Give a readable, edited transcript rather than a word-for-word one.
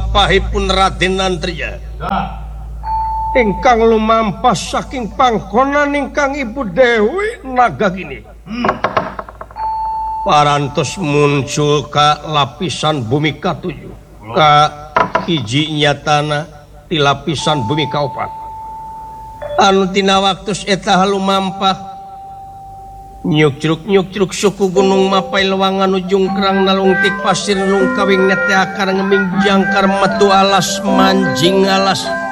lampahipun Raden Antriya ingkang lumampah saking pangkonan ingkang Ibu Dewi Nagagini parantos muncul ka lapisan bumi katujuh ka hiji nyatana di lapisan bumi kaopat anu tina waktus eta lumampah nyuk-cruk suku gunung mapai lewangan ujung kerang nalungtik pasir nung kawing nete akar ngeming jangkar metu alas manjing alas